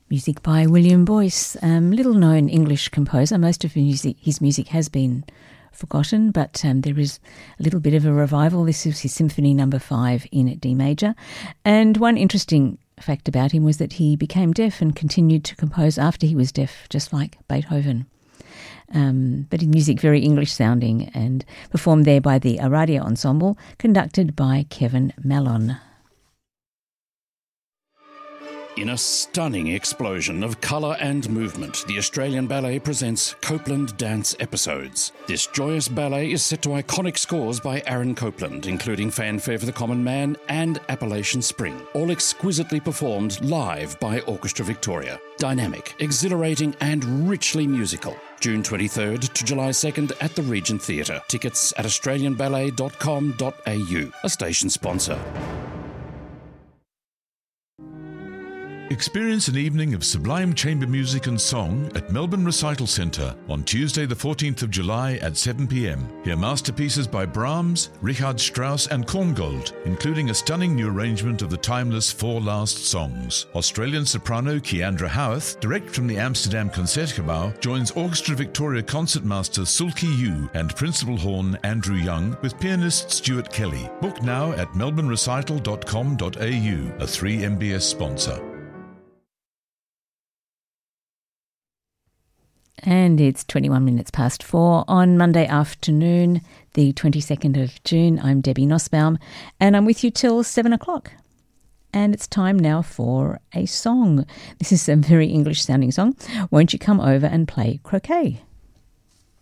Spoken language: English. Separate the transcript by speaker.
Speaker 1: Music by William Boyce, little-known English composer. Most of his music has been forgotten, but there is a little bit of a revival. This is his Symphony No. 5 in D major. And one interesting fact about him was that he became deaf and continued to compose after he was deaf, just like Beethoven. But his music very English-sounding and performed there by the Aradia Ensemble, conducted by Kevin Mallon.
Speaker 2: In a stunning explosion of colour and movement, the Australian Ballet presents Copeland Dance Episodes. This joyous ballet is set to iconic scores by Aaron Copland, including Fanfare for the Common Man and Appalachian Spring, all exquisitely performed live by Orchestra Victoria. Dynamic, exhilarating and richly musical. June 23rd to July 2nd at the Regent Theatre. Tickets at australianballet.com.au, a station sponsor.
Speaker 3: Experience an evening of sublime chamber music and song at Melbourne Recital Centre on Tuesday the 14th of July at 7 p.m. Hear masterpieces by Brahms, Richard Strauss and Korngold, including a stunning new arrangement of the timeless Four Last Songs. Australian soprano Keandra Howarth, direct from the Amsterdam Concertgebouw, joins Orchestra Victoria concertmaster Sulki Yu and principal horn Andrew Young with pianist Stuart Kelly. Book now at melbournerecital.com.au, a 3MBS sponsor.
Speaker 1: And it's 21 minutes past 4 on Monday afternoon, the 22nd of June. I'm Debbie Nussbaum, and I'm with you till 7 o'clock. And it's time now for a song. This is a very English-sounding song. Won't you come over and play croquet?